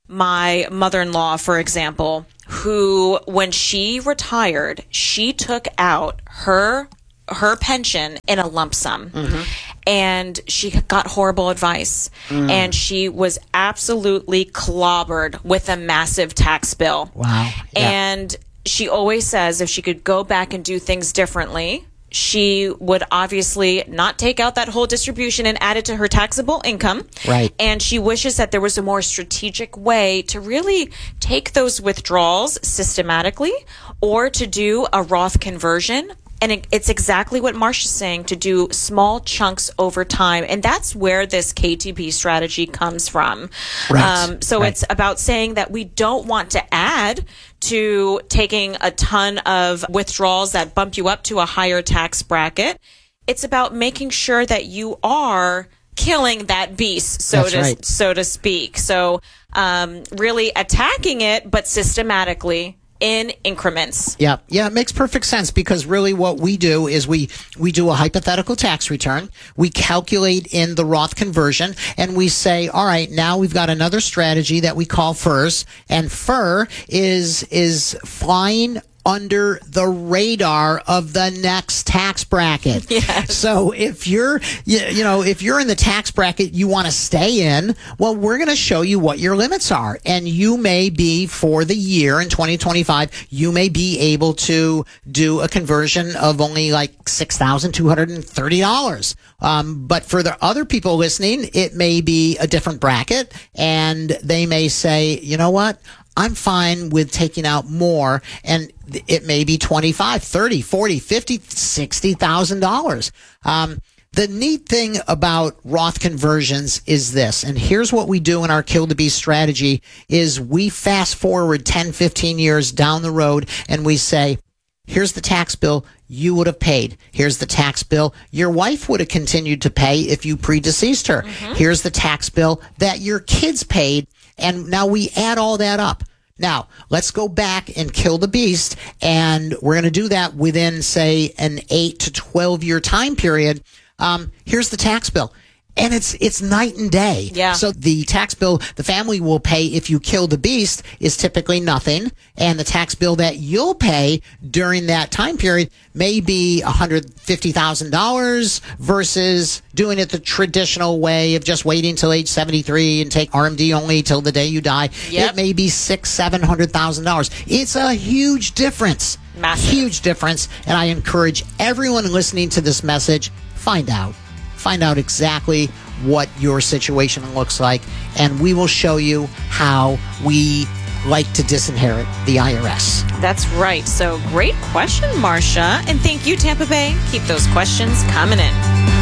my mother-in-law, for example, who, when she retired, she took out her her pension in a lump sum. Mm-hmm. And she got horrible advice. Mm. And she was absolutely clobbered with a massive tax bill. Wow. Yeah. And she always says if she could go back and do things differently, she would obviously not take out that whole distribution and add it to her taxable income. Right. And she wishes that there was a more strategic way to really take those withdrawals systematically or to do a Roth conversion. And it, it's exactly what Marcia's saying, to do small chunks over time. And that's where this K T B strategy comes from. Right. Um, so right. it's about saying that we don't want to add to taking a ton of withdrawals that bump you up to a higher tax bracket. It's about making sure that you are killing that beast, so That's to right. so to speak. So um, really attacking it, but systematically in increments. Yeah, yeah, it makes perfect sense because really what we do is we we do a hypothetical tax return. We calculate in the Roth conversion and we say, all right, now we've got another strategy that we call F E Rs, and F E R is is flying under the radar of the next tax bracket. Yes. So if you're, you, you know, if you're in the tax bracket you want to stay in, well, we're going to show you what your limits are. And you may be, for the year in twenty twenty-five, you may be able to do a conversion of only like six thousand two hundred thirty dollars. Um, but for the other people listening, it may be a different bracket and they may say, you know what? I'm fine with taking out more, and it may be twenty-five, thirty, forty, fifty, sixty thousand dollars. Um, the neat thing about Roth conversions is this, and here's what we do in our Kill the Beast strategy is we fast forward ten, fifteen years down the road and we say, here's the tax bill you would have paid. Here's the tax bill your wife would have continued to pay if you predeceased her. Mm-hmm. Here's the tax bill that your kids paid. And now we add all that up. Now, let's go back and kill the beast. And we're going to do that within, say, an eight to twelve year time period. Um, here's the tax bill. And it's it's night and day. Yeah. So the tax bill the family will pay if you kill the beast is typically nothing. And the tax bill that you'll pay during that time period may be one hundred fifty thousand dollars versus doing it the traditional way of just waiting till age seventy-three and take R M D only till the day you die. Yep. It may be six, seven hundred thousand dollars. It's a huge difference. Massive. Huge difference. And I encourage everyone listening to this message, find out. Find out exactly what your situation looks like, and we will show you how we like to disinherit the I R S. That's right. So great question, Marcia. And thank you, Tampa Bay. Keep those questions coming in.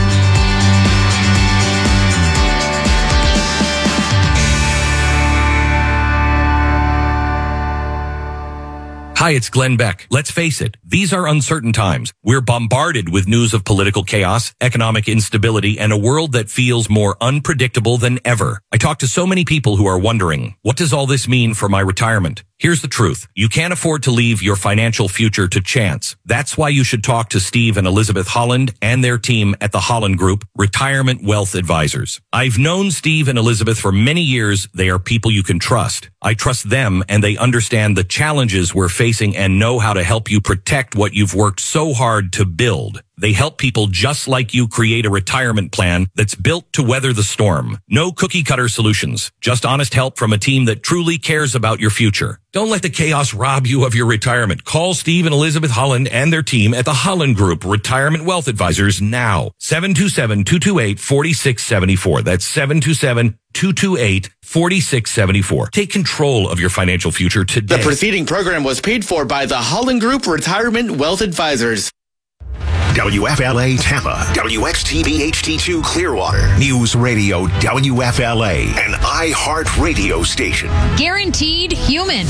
Hi, it's Glenn Beck. Let's face it, these are uncertain times. We're bombarded with news of political chaos, economic instability, and a world that feels more unpredictable than ever. I talk to so many people who are wondering, what does all this mean for my retirement? Here's the truth. You can't afford to leave your financial future to chance. That's why you should talk to Steve and Elizabeth Holland and their team at the Holland Group, Retirement Wealth Advisors. I've known Steve and Elizabeth for many years. They are people you can trust. I trust them, and they understand the challenges we're facing and know how to help you protect what you've worked so hard to build. They help people just like you create a retirement plan that's built to weather the storm. No cookie cutter solutions, just honest help from a team that truly cares about your future. Don't let the chaos rob you of your retirement. Call Steve and Elizabeth Holland and their team at the Holland Group Retirement Wealth Advisors now. seven two seven, two two eight, four six seven four. That's seven two seven, two two eight, four six seven four. Take control of your financial future today. The preceding program was paid for by the Holland Group Retirement Wealth Advisors. W F L A Tampa, W X T V H D two Clearwater, News Radio W F L A, an iHeart radio station. Guaranteed human.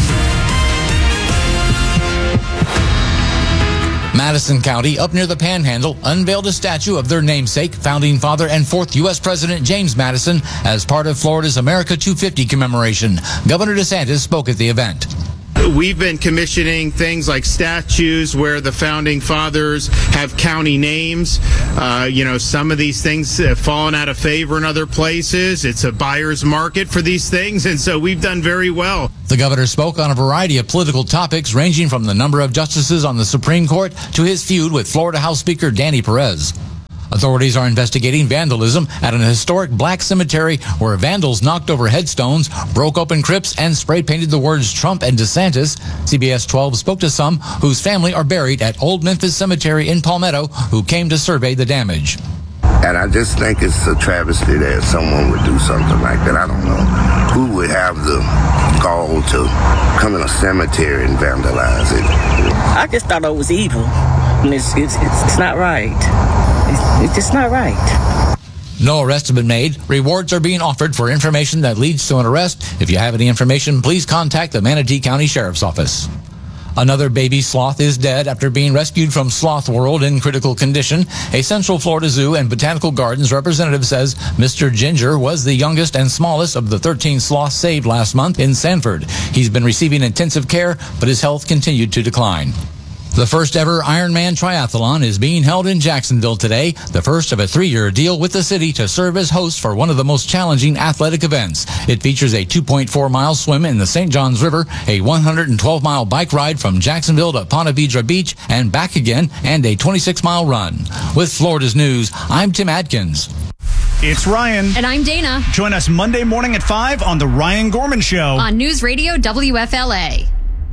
Madison County, up near the Panhandle, unveiled a statue of their namesake, founding father and fourth U S President James Madison, as part of Florida's America two fifty commemoration. Governor DeSantis spoke at the event. We've been commissioning things like statues where the founding fathers have county names. Uh, you know, some of these things have fallen out of favor in other places. It's a buyer's market for these things, and so we've done very well. The governor spoke on a variety of political topics, ranging from the number of justices on the Supreme Court to his feud with Florida House Speaker Danny Perez. Authorities are investigating vandalism at an historic black cemetery where vandals knocked over headstones, broke open crypts, and spray-painted the words Trump and DeSantis. C B S twelve spoke to some whose family are buried at Old Memphis Cemetery in Palmetto who came to survey the damage. And I just think it's a travesty that someone would do something like that. I don't know who would have the gall to come in a cemetery and vandalize it. I just thought it was evil. And it's, it's, it's, it's not right. It's, it's just not right. No arrests have been made. Rewards are being offered for information that leads to an arrest. If you have any information, please contact the Manatee County Sheriff's Office. Another baby sloth is dead after being rescued from Sloth World in critical condition. A Central Florida Zoo and Botanical Gardens representative says Mister Ginger was the youngest and smallest of the thirteen sloths saved last month in Sanford. He's been receiving intensive care, but his health continued to decline. The first ever Ironman Triathlon is being held in Jacksonville today, the first of a three-year deal with the city to serve as host for one of the most challenging athletic events. It features a two point four mile swim in the Saint Johns River, a one hundred twelve mile bike ride from Jacksonville to Ponte Vedra Beach and back again, and a twenty-six mile run. With Florida's News, I'm Tim Adkins. It's Ryan. And I'm Dana. Join us Monday morning at five on The Ryan Gorman Show. On News Radio W F L A.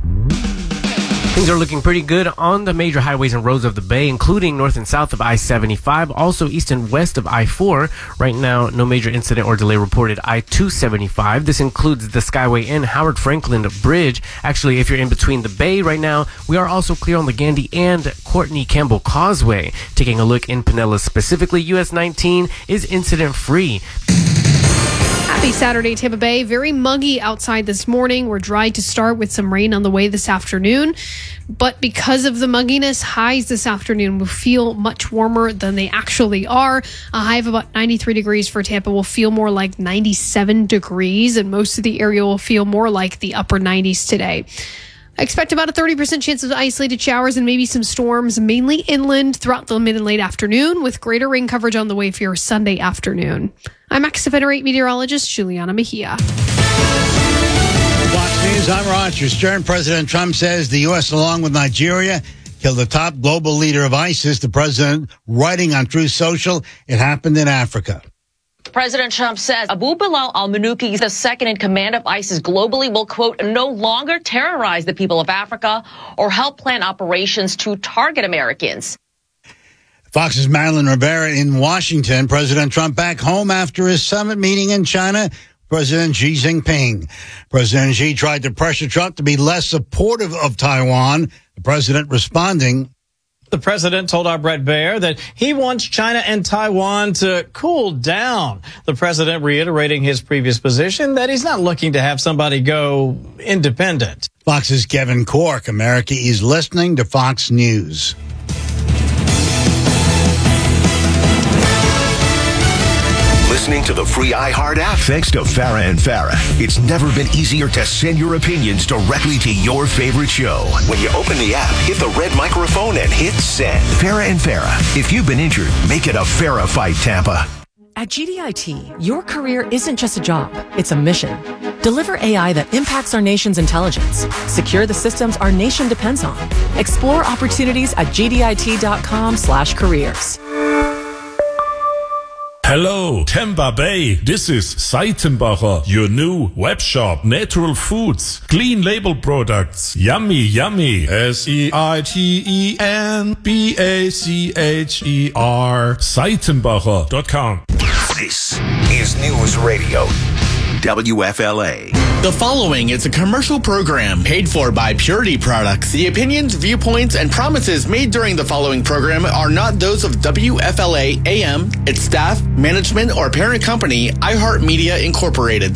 Things are looking pretty good on the major highways and roads of the Bay, including north and south of I seventy-five, also east and west of I four. Right now, no major incident or delay reported I two seventy-five. This includes the Skyway and Howard Franklin Bridge. Actually, if you're in between the Bay right now, we are also clear on the Gandy and Courtney Campbell Causeway. Taking a look in Pinellas specifically, U S nineteen is incident-free. Happy Saturday, Tampa Bay. Very muggy outside this morning. We're dry to start with some rain on the way this afternoon. But because of the mugginess, highs this afternoon will feel much warmer than they actually are. A high of about ninety-three degrees for Tampa will feel more like ninety-seven degrees, and most of the area will feel more like the upper nineties today. I expect about a thirty percent chance of isolated showers and maybe some storms, mainly inland throughout the mid and late afternoon, with greater rain coverage on the way for your Sunday afternoon. I'm X F N eight meteorologist Juliana Mejia. Fox News, I'm Roger Stern. President Trump says the U S, along with Nigeria, killed the top global leader of ISIS. The president writing on Truth Social, it happened in Africa. President Trump says Abu Bilal al-Manuki, the second in command of ISIS globally, will, quote, no longer terrorize the people of Africa or help plan operations to target Americans. Fox's Madeline Rivera in Washington. President Trump back home after his summit meeting in China. President Xi Jinping. President Xi tried to pressure Trump to be less supportive of Taiwan. The president responding. The president told our Brett Baer that he wants China and Taiwan to cool down. The president reiterating his previous position that he's not looking to have somebody go independent. Fox's Kevin Cork. America is listening to Fox News. Listening to the free iHeart app thanks to Farah and Farah. It's never been easier to send your opinions directly to your favorite show. When you open the app, hit the red microphone and hit send. Farah and Farah. If you've been injured, make it a Farah fight, Tampa. At G D I T, your career isn't just a job, it's a mission. Deliver A I that impacts our nation's intelligence. Secure the systems our nation depends on. Explore opportunities at gdit.com slash careers. Hello, Tampa Bay. This is Seitenbacher, your new web shop. Natural foods, clean label products. Yummy, yummy. S E I T E N B A C H E R. Seitenbacher dot com. This is News Radio W F L A. The following is a commercial program paid for by Purity Products. The opinions, viewpoints, and promises made during the following program are not those of W F L A A M, its staff, management, or parent company, iHeartMedia Incorporated.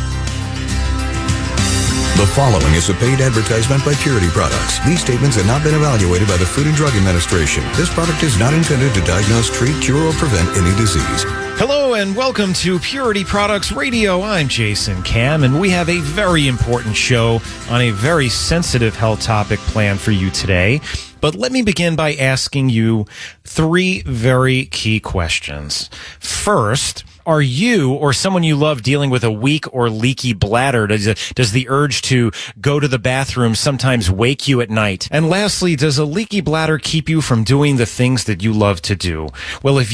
The following is a paid advertisement by Purity Products. These statements have not been evaluated by the Food and Drug Administration. This product is not intended to diagnose, treat, cure, or prevent any disease. Hello and welcome to Purity Products Radio. I'm Jason Cam, and we have a very important show on a very sensitive health topic planned for you today. But let me begin by asking you three very key questions. First, are you or someone you love dealing with a weak or leaky bladder? Does, does the urge to go to the bathroom sometimes wake you at night? And lastly, does a leaky bladder keep you from doing the things that you love to do? Well, if